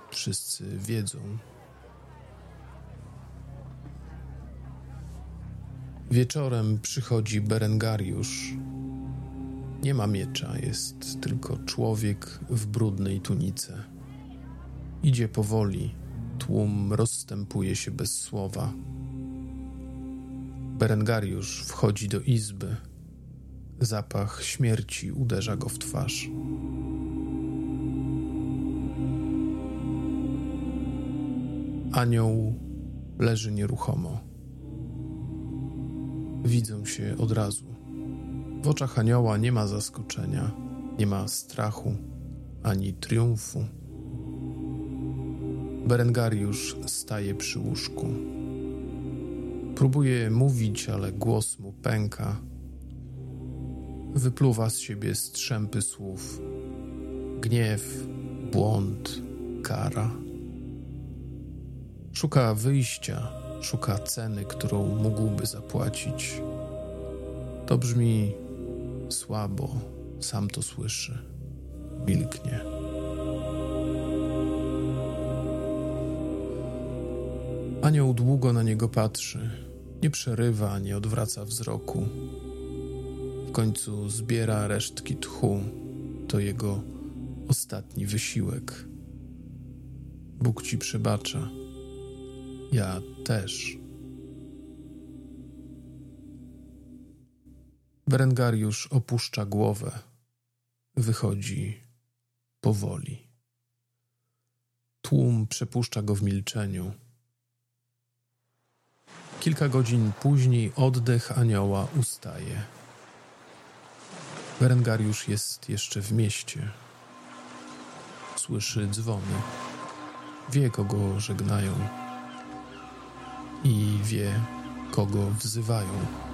wszyscy wiedzą. Wieczorem przychodzi Berengariusz. Nie ma miecza, jest tylko człowiek w brudnej tunice. Idzie powoli, tłum rozstępuje się bez słowa. Berengariusz wchodzi do izby. Zapach śmierci uderza go w twarz. Anioł leży nieruchomo. Widzą się od razu. W oczach anioła nie ma zaskoczenia, nie ma strachu, ani triumfu. Berengariusz staje przy łóżku. Próbuje mówić, ale głos mu pęka. Wypluwa z siebie strzępy słów. Gniew, błąd, kara. Szuka wyjścia, szuka ceny, którą mógłby zapłacić. To brzmi słabo, sam to słyszy. Milknie. Anioł długo na niego patrzy. Nie przerywa, nie odwraca wzroku. W końcu zbiera resztki tchu. To jego ostatni wysiłek. Bóg ci przebacza. Ja też. Berengariusz opuszcza głowę. Wychodzi powoli. Tłum przepuszcza go w milczeniu. Kilka godzin później oddech anioła ustaje. Berengariusz jest jeszcze w mieście. Słyszy dzwony. Wie, kogo żegnają. I wie, kogo wzywają.